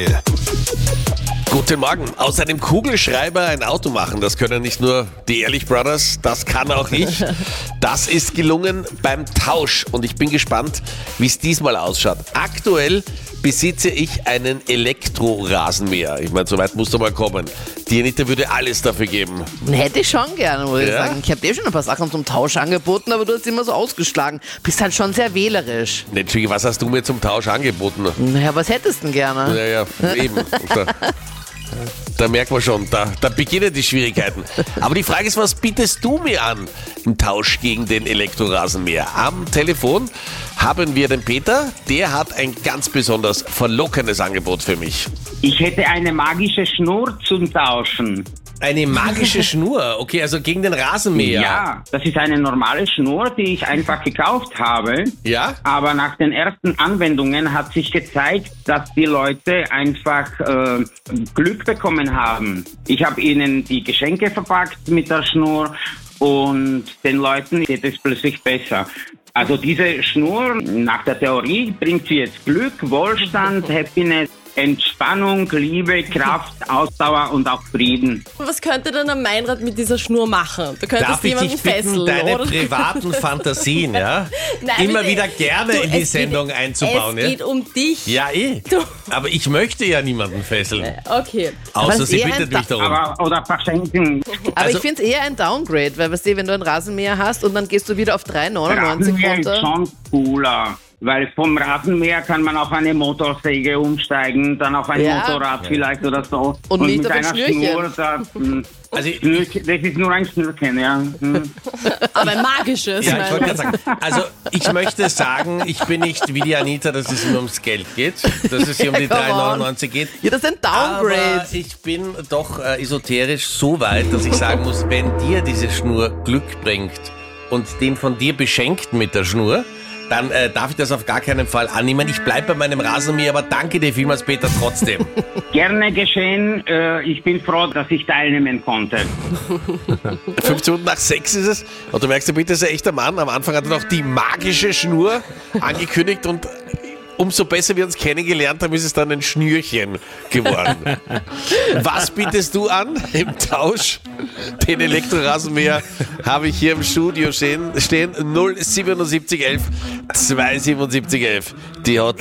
Guten Morgen. Aus einem Kugelschreiber ein Auto machen, das können nicht nur die Ehrlich Brothers, das kann auch ich. Das ist gelungen beim Tausch und ich bin gespannt, wie es diesmal ausschaut. Aktuell besitze ich einen Elektrorasenmäher. Ich meine, so weit muss doch mal kommen. Die Anita würde alles dafür geben. Hätte ich schon gerne, muss ich Ja? sagen. Ich habe dir schon ein paar Sachen zum Tausch angeboten, aber du hast immer so ausgeschlagen. Bist halt schon sehr wählerisch. Entschuldige, was hast du mir zum Tausch angeboten? Naja, was hättest du denn gerne? Ja, eben. Da merkt man schon, da beginnen die Schwierigkeiten. Aber die Frage ist, was bietest du mir an im Tausch gegen den Elektrorasenmäher? Am Telefon haben wir den Peter, der hat ein ganz besonders verlockendes Angebot für mich. Ich hätte eine magische Schnur zum Tauschen. Eine magische Schnur, okay, also gegen den Rasenmäher. Ja, das ist eine normale Schnur, die ich einfach gekauft habe. Ja? Aber nach den ersten Anwendungen hat sich gezeigt, dass die Leute einfach Glück bekommen haben. Ich habe ihnen die Geschenke verpackt mit der Schnur und den Leuten geht es plötzlich besser. Also diese Schnur, nach der Theorie, bringt sie jetzt Glück, Wohlstand, Happiness, Entspannung, Liebe, Kraft, Ausdauer und auch Frieden. Was könnte denn ein Meinrad mit dieser Schnur machen? Du könntest Darf ich jemanden dich bitten, fesseln, deine oder? privaten Fantasien, ja, Nein, immer bitte. wieder gerne in die Es Sendung geht, einzubauen? Es geht um dich. Ja, Du. aber ich möchte ja niemanden fesseln. Okay. Außer das sie ist eher bittet ein mich darum. Oder verschenken. Aber Also- ich finde es eher ein Downgrade, weil weißt du, wenn du einen Rasenmäher hast und dann gehst du wieder auf 3,99 Rasenmäher ist runter. schon cooler, weil vom Rasenmäher kann man auf eine Motorsäge umsteigen, dann auf ein Ja. Motorrad vielleicht oder so. Und nicht mit auf ein einer Schnürchen. Schnur, Also das ist nur ein Schnürchen, ja. Aber ein magisches. Ja, ich wollte Meinrad. gerade sagen, also ich möchte sagen, ich bin nicht wie die Anita, dass es nur ums Geld geht, dass es hier um die Come on. 3,99 geht. Ja, das ist ein Downgrade. Aber ich bin doch esoterisch so weit, dass ich sagen muss, wenn dir diese Schnur Glück bringt und den von dir beschenkt mit der Schnur, dann darf ich das auf gar keinen Fall annehmen. Ich bleibe bei meinem Rasenmäher, aber danke dir vielmals, Peter, trotzdem. Gerne geschehen. Ich bin froh, dass ich teilnehmen konnte. 15 Minuten nach 6 ist es. Und du merkst, der Peter ist ein echter Mann. Am Anfang hat er noch die magische Schnur angekündigt und umso besser wir uns kennengelernt haben, ist es dann ein Schnürchen geworden. Was bietest du an im Tausch? Den Elektrorasenmäher habe ich hier im Studio stehen 07711 27711. Die Hotline.